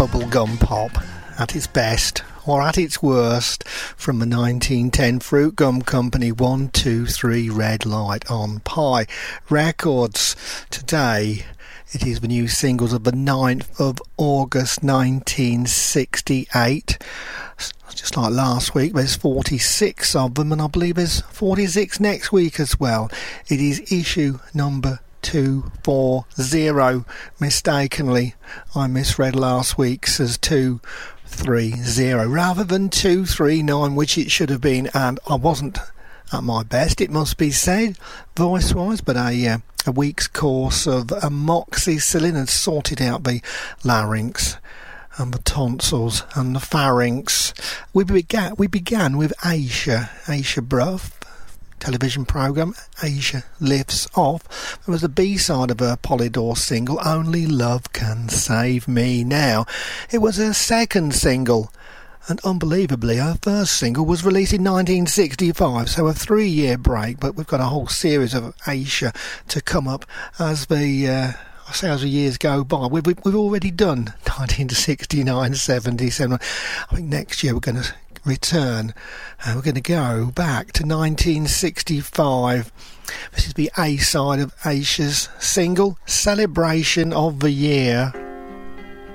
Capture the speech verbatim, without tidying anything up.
bubblegum pop at its best or at its worst from the nineteen ten Fruit Gum Company one two three Red Light on Pie Records. Today it is the new singles of the ninth of August nineteen sixty-eight. Just like last week, there's forty-six of them, and I believe there's forty-six next week as well. It is issue number two forty. Mistakenly, I misread last week's as two thirty rather than two thirty-nine, which it should have been, and I wasn't at my best, it must be said, voice-wise, but a, uh, a week's course of amoxicillin had sorted out the larynx and the tonsils and the pharynx. We began, we began with Aisha, Aisha Bruff, television programme, Aisha Lifts Off. There was the B-side of her Polydor single, Only Love Can Save Me Now. It was her second single, and unbelievably her first single was released in nineteen sixty-five, so a three-year break, but we've got a whole series of Aisha to come up as the... Uh, I say as the years go by. We've, we've already done nineteen sixty-nine, seventy-seven. I think next year we're going to return and we're going to go back to nineteen sixty-five. This is the A side of Aisha's single, Celebration of the Year.